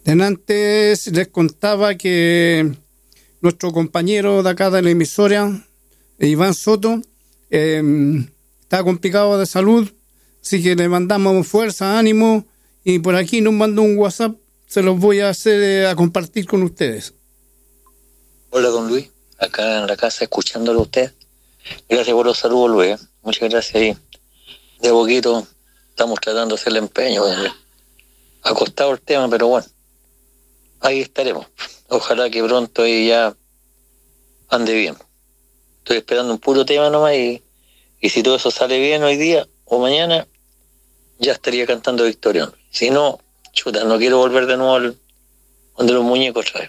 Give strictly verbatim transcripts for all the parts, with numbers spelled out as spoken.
Antes les contaba que nuestro compañero de acá de la emisora, Iván Soto, eh, está complicado de salud, así que le mandamos fuerza, ánimo, y por aquí nos mandó un WhatsApp, se los voy a hacer eh, a compartir con ustedes. Hola, don Luis, acá en la casa escuchándolo a usted. Gracias por los saludos, Luis. Muchas gracias. Ahí. De poquito estamos tratando de hacer el empeño. ¿Verdad? Ha costado el tema, pero bueno, ahí estaremos. Ojalá que pronto ahí ya ande bien. Estoy esperando un puro tema nomás y, y si todo eso sale bien hoy día o mañana, ya estaría cantando Victoria. Si no, chuta, no quiero volver de nuevo al donde los muñecos otra vez.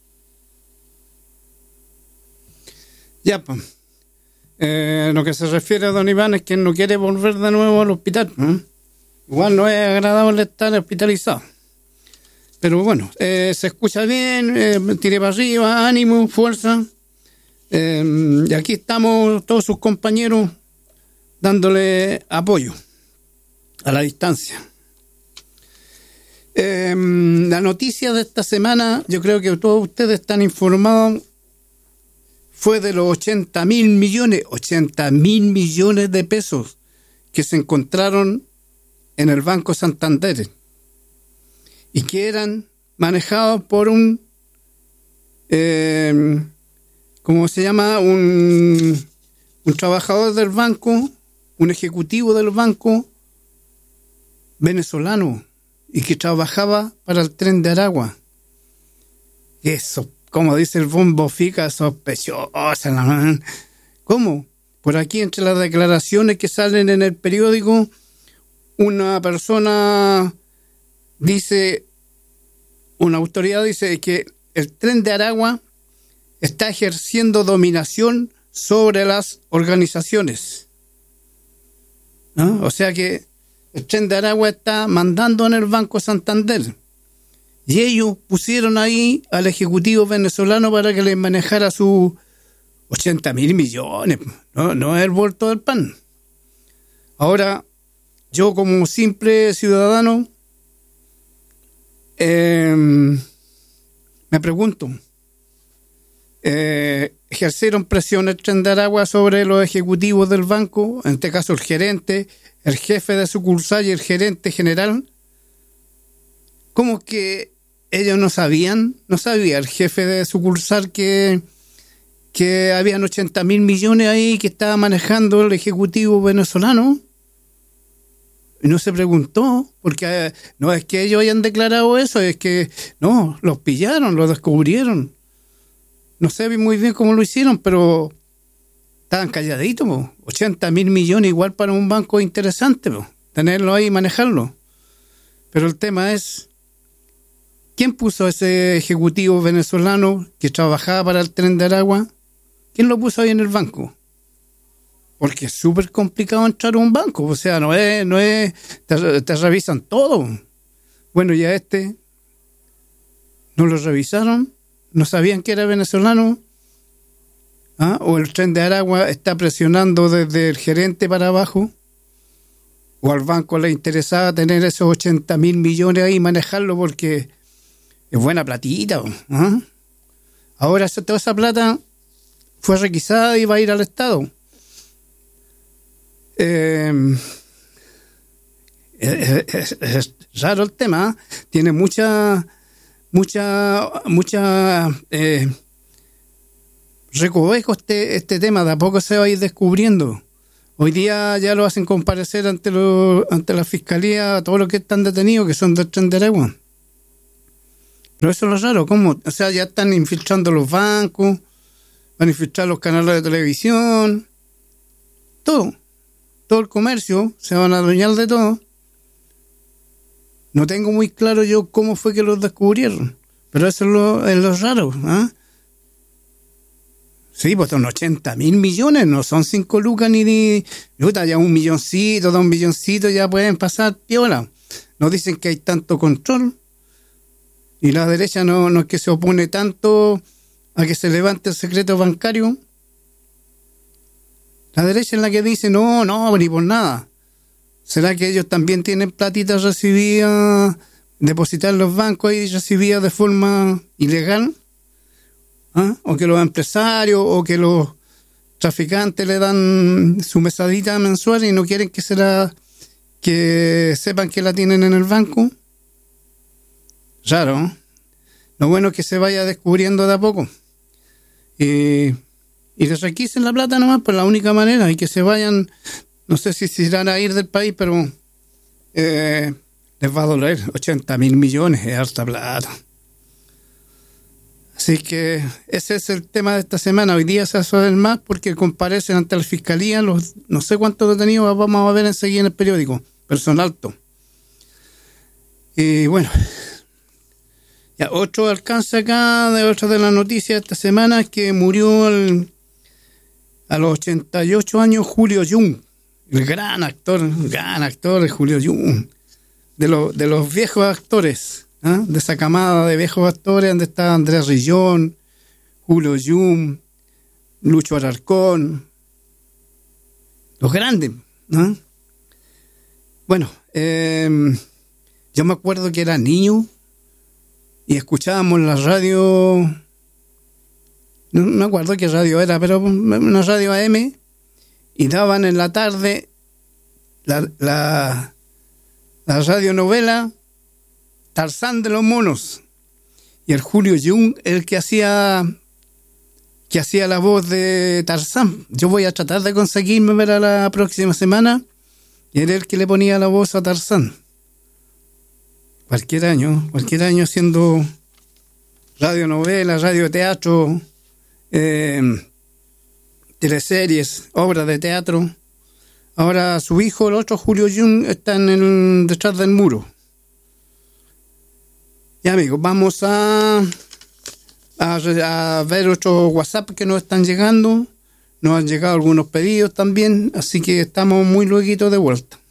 Ya, pues. Eh, lo que se refiere a don Iván es que no quiere volver de nuevo al hospital, ¿no? Igual no es agradable estar hospitalizado. Pero bueno, eh, se escucha bien, eh, tire para arriba, ánimo, fuerza. Eh, y aquí estamos todos sus compañeros dándole apoyo a la distancia. Eh, la noticia de esta semana, yo creo que todos ustedes están informados, fue de los ochenta mil millones, ochenta mil millones de pesos que se encontraron en el Banco Santander y que eran manejados por un, eh, ¿cómo se llama? Un, un trabajador del banco, un ejecutivo del banco venezolano y que trabajaba para el Tren de Aragua. Eso, como dice el bombo fica, sospechosa. ¿No? ¿Cómo? Por aquí, entre las declaraciones que salen en el periódico, una persona dice, una autoridad dice que el Tren de Aragua está ejerciendo dominación sobre las organizaciones, ¿no? O sea que el Tren de Aragua está mandando en el Banco Santander. Y ellos pusieron ahí al ejecutivo venezolano para que les manejara sus ochenta mil millones. No, no es el vuelto del pan. Ahora, yo como simple ciudadano, eh, me pregunto, eh, ¿ejercieron presión el Tren de Aragua sobre los ejecutivos del banco? En este caso el gerente, el jefe de sucursal y el gerente general. ¿Cómo que ellos no sabían? ¿No sabía el jefe de sucursal que, que habían ochenta mil millones ahí que estaba manejando el ejecutivo venezolano? Y no se preguntó, porque no es que ellos hayan declarado eso, es que no, los pillaron, los descubrieron. No sé muy bien cómo lo hicieron, pero estaban calladitos, po. ochenta mil millones igual para un banco interesante, po, tenerlo ahí y manejarlo. Pero el tema es, ¿quién puso a ese ejecutivo venezolano que trabajaba para el Tren de Aragua? ¿Quién lo puso ahí en el banco? Porque es súper complicado entrar a un banco. O sea, no es, no es, te, te revisan todo. Bueno, y a este no lo revisaron, no sabían que era venezolano. ¿Ah? O el Tren de Aragua está presionando desde el gerente para abajo. O al banco le interesaba tener esos ochenta mil millones ahí y manejarlo porque es buena platita. ¿Ah? Ahora toda esa plata fue requisada y va a ir al Estado. Eh, es, es, es raro el tema, ¿eh? Tiene mucha, mucha, mucha eh, recoveco este, este tema, de a poco se va a ir descubriendo. Hoy día ya lo hacen comparecer ante, lo, ante la fiscalía a todos los que están detenidos, que son del Tren de Aragua. Pero eso es lo raro, ¿cómo? O sea, ya están infiltrando los bancos, van a infiltrar los canales de televisión, todo. Todo el comercio, se van a adueñar de todo. No tengo muy claro yo cómo fue que los descubrieron, pero eso es lo, es lo raro. ¿Eh? Sí, pues son ochenta mil millones, no son cinco lucas ni, ni ya un milloncito, dos milloncitos ya pueden pasar piola. Nos dicen que hay tanto control y la derecha no, no es que se opone tanto a que se levante el secreto bancario. La derecha es la que dice, no, no, ni por nada. ¿Será que ellos también tienen platitas recibidas depositar en los bancos y recibía de forma ilegal, ¿ah? O que los empresarios o que los traficantes le dan su mesadita mensual y no quieren que se la, que sepan que la tienen en el banco. Raro, ¿eh? Lo bueno es que se vaya descubriendo de a poco. Y, y les requisen la plata nomás, por la única manera, y que se vayan, no sé si se irán a ir del país, pero eh, les va a doler. ochenta mil millones es harta plata. Así que ese es el tema de esta semana. Hoy día se hace el más porque comparecen ante la fiscalía los no sé cuántos detenidos vamos a ver enseguida en el periódico, pero son altos. Y bueno, ya otro alcance acá de otra de las noticias de esta semana es que murió el, a los ochenta y ocho años Julio Jung, el gran actor, gran actor Julio Jung, de, lo, de los viejos actores. ¿Ah? De esa camada de viejos actores donde está Andrés Rillón, Julio Jung, Lucho Alarcón, los grandes, ¿no? Bueno, eh, yo me acuerdo que era niño y escuchábamos la radio, no me acuerdo qué radio era, pero una radio A M, y daban en la tarde la, la, la radionovela Tarzán de los monos, y el Julio Jung, el que hacía que hacía la voz de Tarzán. Yo voy a tratar de conseguirme para la próxima semana, y era el que le ponía la voz a Tarzán. Cualquier año, cualquier año haciendo radionovelas, radioteatro, eh, teleseries, obras de teatro. Ahora su hijo, el otro Julio Jung, está en el, detrás del muro. Ya amigos, vamos a, a, a ver otros WhatsApp que nos están llegando. Nos han llegado algunos pedidos también, así que estamos muy lueguitos de vuelta.